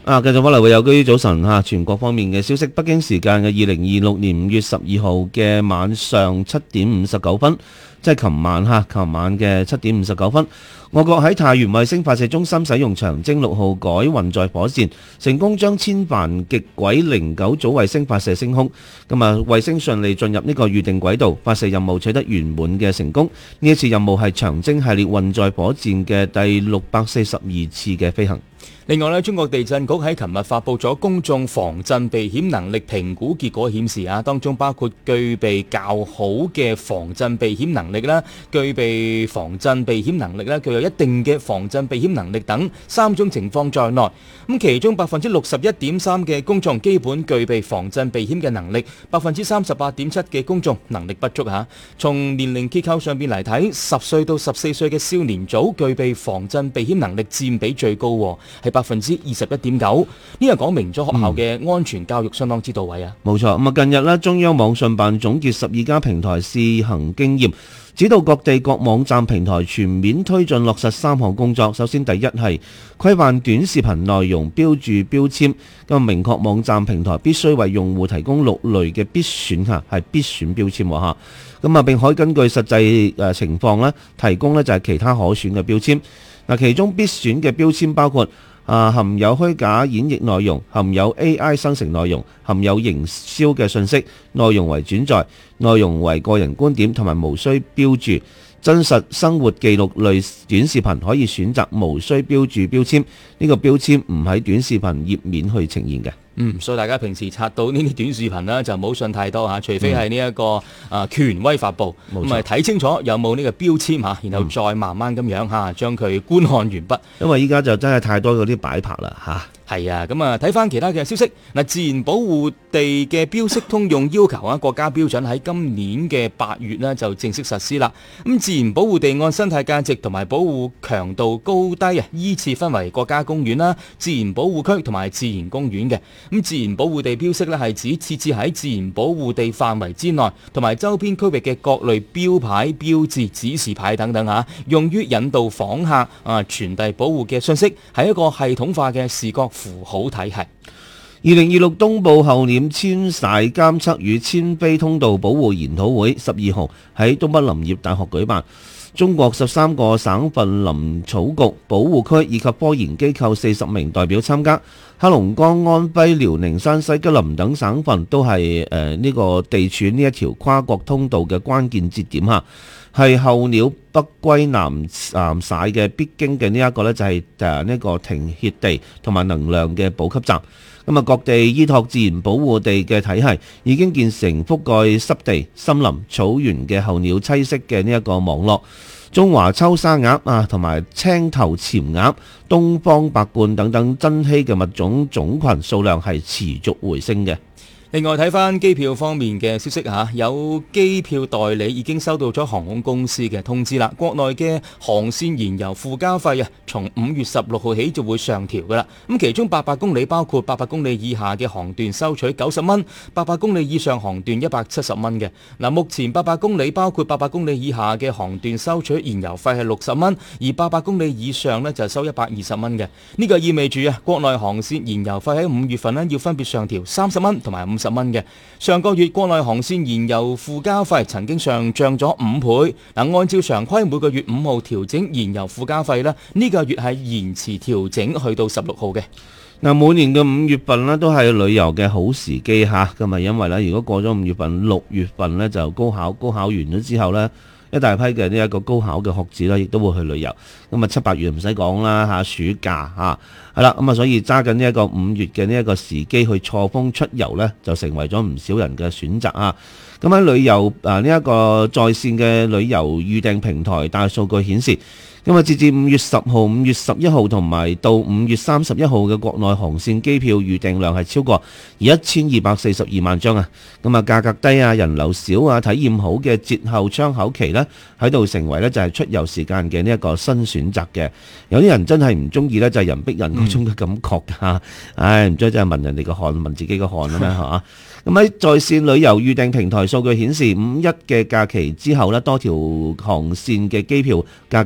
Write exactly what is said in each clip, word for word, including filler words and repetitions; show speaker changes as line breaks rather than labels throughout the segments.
啊，繼續翻嚟會有居早晨嚇，全國方面嘅消息。北京時間嘅二零二六年五月十二號嘅晚上七點五十九分，即係琴晚嚇，琴晚嘅七點五十九分，我國喺太原衛星發射中心使用長征六號改運載火箭，成功將千帆極軌零九組衛星發射升空。咁啊，衛星順利進入呢個預定軌道，發射任務取得圓滿嘅成功。呢一次任務係長征系列運載火箭嘅第六百四十二次嘅飛行。
另外咧，中國地震局喺琴日發布咗公眾防震避險能力評估結果顯示啊，當中包括具備較好嘅防震避險能力啦，具備防震避險能力啦，具有一定嘅防震避險能力等三種情況在內。咁其中百分之六十一點三嘅公眾基本具備防震避險嘅能力，百分之三十八點七嘅公眾能力不足嚇。從年齡結構上邊嚟睇，十歲到十四歲嘅少年組具備防震避險能力佔比最高，係百分之二十一點九，呢個講明咗學校嘅安全教育相當之到位啊！
冇錯，咁啊近日咧，中央網信辦總結十二家平台試行經驗，指導各地各網站平台全面推進落實三項工作。首先，第一係規範短視頻內容標注標籤，咁明確網站平台必須為用戶提供六類嘅必選嚇，係必選標籤嚇。咁啊並可以根據實際誒情況咧，提供咧就係其他可選嘅標籤。嗱，其中必選嘅標籤包括啊，含有虛假演繹內容，含有 A I 生成內容，含有營銷嘅信息，內容為轉載，內容為個人觀點，同埋無需標注。真實生活記錄類短視頻可以選擇無需標注標籤，呢個標籤唔喺短視頻頁面去呈現嘅。
嗯，所以大家平時刷到呢啲短視頻呢，就唔好信太多嚇，除非係呢一個啊權威發布，咁咪睇清楚有冇呢個標籤嚇，然後再慢慢咁樣嚇將佢觀看完畢。
因為依家就真係太多嗰啲擺拍啦嚇。
係啊，咁啊睇翻其他嘅消息，嗱，自然保護地嘅標識通用要求啊，國家標準喺今年嘅八月呢就正式實施啦。咁自然保護地按生態價值同埋保護強度高低啊，依次分為國家公園啦、自然保護區同埋自然公園嘅。咁自然保護地標識呢係指設置喺自然保護地範圍之內同埋周邊區域嘅各類標牌、標誌、指示牌等等嚇，用於引導訪客啊傳遞保護嘅信息，係一個系統化嘅視覺符號體系。
二零二六東部候鳥遷徙監測與遷飛通道保護研討會十二號喺東北林業大學舉辦，中國十三個省份林草局保護區以及科研機構四十名代表參加。黑龍江、安徽、遼寧、山西、吉林等省份都係誒呢個地處呢一條跨國通道嘅關鍵節點嚇，係候鳥北歸南南徙嘅必經嘅呢一個呢就係誒呢個停歇地同埋能量嘅補給站。咁啊，各地依託自然保護地嘅體系，已經建成覆蓋濕地、森林、草原嘅候鳥棲息嘅呢一個網絡。中華秋沙鴨啊，同埋青頭潛鴨、東方白鸛等等珍稀嘅物種種群數量係持續回升嘅。
另外睇翻機票方面嘅消息嚇，有機票代理已經收到咗航空公司嘅通知啦。國內嘅航線燃油附加費啊，從五月十六號起就會上調噶啦。咁其中八百公里包括八百公里以下嘅航段收取九十蚊，八百公里以上航段一百七十蚊嘅。嗱，目前八百公里包括八百公里以下嘅航段收取燃油費係六十蚊，而八百公里以上呢就收一百二十蚊嘅。呢個意味住啊，國內航線燃油費喺五月份呢要分別上調三十蚊同埋五十蚊嘅。上個月國內航線燃油附加費曾經上漲咗五倍。嗱，按照常規每個月五號調整燃油附加費呢，呢個月係延遲調整去到十六號嘅。
嗱，每年嘅五月份呢都係旅遊嘅好時機嚇，咁啊因為呢，如果過咗五月份，六月份呢就高考，高考完咗之後呢，一大批嘅呢一個高考嘅學子呢亦都會去旅遊。咁啊七八月唔使講啦嚇，暑假嚇係啦，咁啊所以揸緊呢一個五月嘅呢一個時機去錯峰出遊呢，就成為咗唔少人嘅選擇啊。咁喺旅遊啊呢一個在線嘅旅遊預訂平台大數據顯示，咁啊截至五月十號、五月十一號同埋到五月三十一號嘅國內航線機票預訂量係超過一千二百四十二萬張啊！咁啊價格低啊、人流少啊、體驗好嘅節後窗口期呢，喺度成為呢就係出遊時間嘅呢一個新選擇嘅。有啲人真係唔中意呢，就係人逼人嗰種嘅感覺㗎。唉，唔知真係聞人哋個汗，聞自己個汗啦咩嚇？咁喺在線旅遊預訂平台數據顯示，五一嘅假期之後呢，多條航線嘅機票價格回落。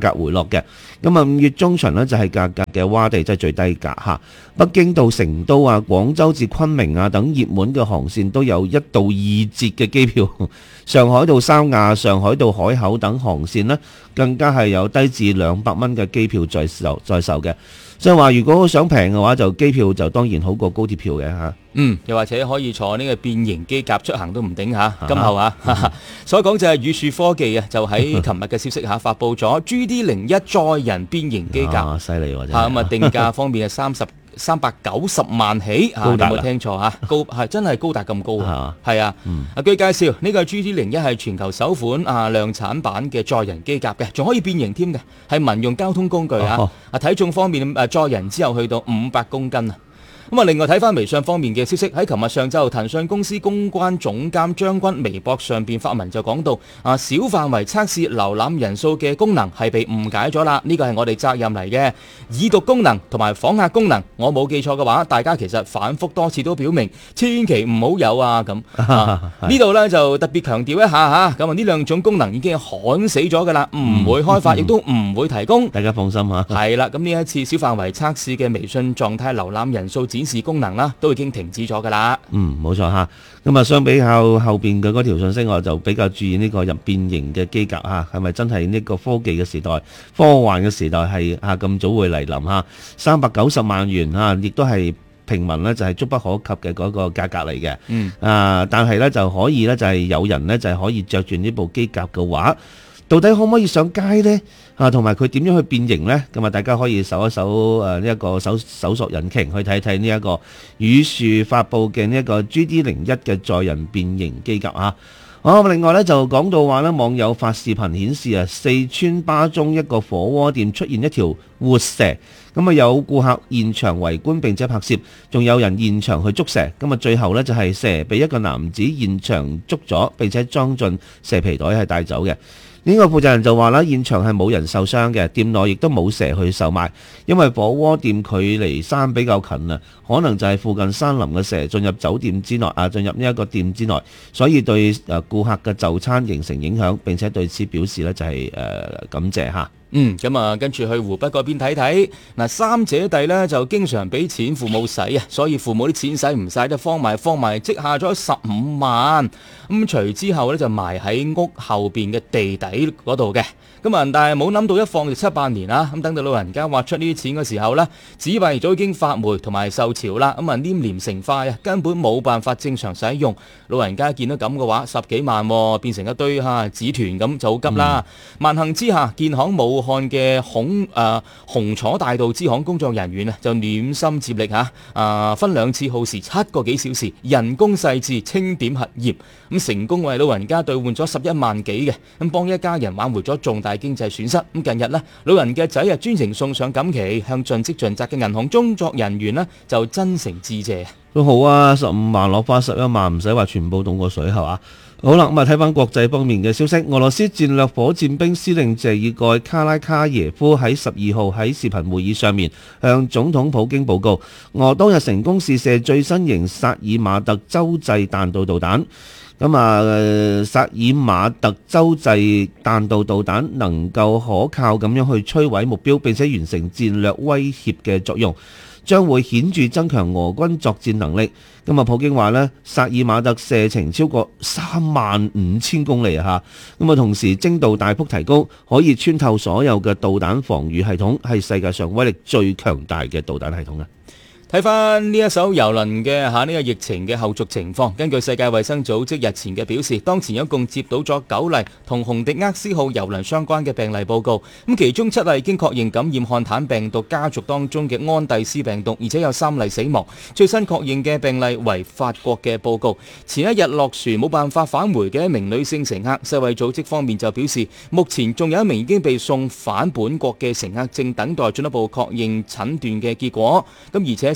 嘅。咁啊五月中旬呢，就係價格嘅窪地，即係最低價嚇。北京到成都啊、廣州至昆明啊等熱門嘅航線都有一到二折嘅機票。上海到三亞、上海到海口等航線呢，更加係有低至兩百蚊嘅機票在售在售嘅。所以話如果想平嘅話，就機票就當然好過高鐵票嘅嚇。
嗯，又或者可以坐呢個變形機甲出行都唔頂嚇。今後啊，嗯、所講就係宇樹科技啊，就喺琴日嘅消息下發布咗 G D 零一載人變形機甲，
犀利喎！
嚇咁啊，定價方面係三十。三百九十萬起，啊、有冇聽錯嚇？高係真係高達咁高啊！係啊，嗯、啊據介紹，呢、呢個 G D 零一係全球首款啊量產版嘅載人機甲嘅，仲可以變形添嘅，係民用交通工具啊！啊、哦、體重方面誒載人之後去到五百公斤啊！咁啊，另外睇翻微信方面嘅消息，喺琴日上晝，騰訊公司公關總監張軍微博上邊發文就講到，啊小範圍測試瀏覽人數嘅功能係被誤解咗啦，呢個係我哋責任嚟嘅。已讀功能同埋訪客功能，我冇記錯嘅話，大家其實反覆多次都表明，千祈唔好有啊咁。呢度呢就特別強調一下嚇，咁啊呢兩種功能已經焊死咗㗎啦，唔會開發，亦、嗯嗯、都唔會提供。大家放心嚇。係啦，咁呢一次小範圍測試嘅微信狀態瀏覽人數展示功能啦，都已經停止咗噶啦。嗯，冇錯吓。咁啊，相比較後邊嘅嗰條信息，我就比較注意呢個入變形嘅機甲吓，係咪真係呢個科技嘅時代、科幻嘅時代係啊咁早會嚟臨吓？三百九十萬元吓，亦都係平民呢就係觸不可及嘅嗰個價格嚟嘅。嗯。啊，但係呢就可以呢，就係有人呢，就係可以着住呢部機甲嘅話，到底可唔可以上街呢？啊，同埋佢點樣去變形呢？咁啊，大家可以搜一搜誒呢一個搜搜索引擎去睇睇呢一個宇樹發布嘅呢一個 G D 零一嘅載人變形機甲啊！好，另外呢，就講到話呢，網友發視頻顯示啊，四川巴中一個火鍋店出現一條活蛇，咁啊有顧客現場圍觀並且拍攝，仲有人現場去捉蛇，咁啊最後呢，就係蛇被一個男子現場捉咗，並且裝進蛇皮袋係帶走嘅。呢個負責人就話啦，現場係冇人受傷嘅，店內亦都冇蛇去售賣，因為火鍋店距離山比較近啊，可能就係附近山林嘅蛇進入酒店之內啊，進入呢一個店之內，所以對誒顧客嘅就餐形成影響，並且對此表示呢就係誒感謝嚇。嗯，咁啊，跟住去湖北嗰邊睇睇，嗱三姐弟呢就經常俾錢父母使啊，所以父母啲錢使唔晒，就放埋放埋，積下咗十五萬，咁隨之後呢，就埋喺屋後邊嘅地底嗰度嘅，咁啊但係冇諗到一放就七八年啦，咁等到老人家挖出呢啲錢嘅時候呢，紙幣早已經發霉同埋受潮啦，咁啊黏連成塊啊，根本冇辦法正常使用。老人家見到咁嘅話，十幾萬、哦、變成一堆吓紙團咁就好急啦。嗯、萬幸之下，建行武漢嘅孔誒紅楚大道支行工作人員啊，就暖心接力吓，啊分兩次耗時七個幾小時，人工細緻，清點核驗，咁成功為老人家兌換咗十一萬幾嘅，咁幫一家人挽回咗重大經濟損失。咁近日呢，老人嘅仔啊專程送上錦旗，向盡職盡責嘅銀行工作人員呢就真誠致謝。都好啊，十五萬攞翻十一萬，唔使話全部凍過水係嘛？好啦，咁啊睇翻國際方面嘅消息，俄羅斯戰略火箭兵司令謝爾蓋卡拉卡耶夫喺十二號喺視頻會議上面向總統普京報告，俄當日成功試射最新型薩爾馬特洲際彈道導彈。咁啊，薩爾馬特洲際彈道導彈能夠可靠咁樣去摧毀目標，並且完成戰略威脅嘅作用，將會顯著增強俄軍作戰能力。咁啊，普京話呢，薩爾馬特射程超過三萬五千公里啊！咁啊，同時精度大幅提高，可以穿透所有嘅導彈防禦系統，係世界上威力最強大嘅導彈系統啊！睇翻呢一艘郵輪嘅嚇呢個疫情嘅後續情況，根據世界衛生組織日前嘅表示，當前一共接到咗九例同紅迪厄斯號郵輪相關嘅病例報告，咁其中七例已經確認感染漢坦病毒家族當中嘅安第斯病毒，而且有三例死亡。最新確認嘅病例為法國嘅報告。前一日落船冇辦法返回嘅一名女性乘客，世衛組織方面就表示，目前仲有一名已經被送返本國嘅乘客正等待進一步確認診斷嘅結果。咁而且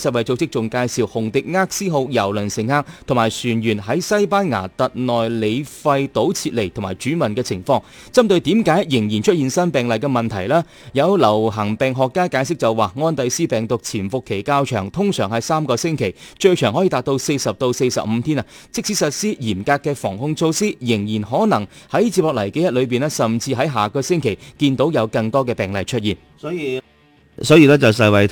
世衛組織仲介紹洪迪厄斯號郵輪乘客同埋船員喺西班牙特內里費島撤離同埋轉運嘅情況。針對點解仍然出現新病例嘅問題呢，有流行病學家解釋就話，安第斯病毒潛伏期較長，通常係三個星期，最長可以達到四十到四十五天啊！即使實施嚴格嘅防控措施，仍然可能喺接落嚟幾日裏邊咧，甚至喺下個星期見到有更多嘅病例出現。
所以，所以咧就世衛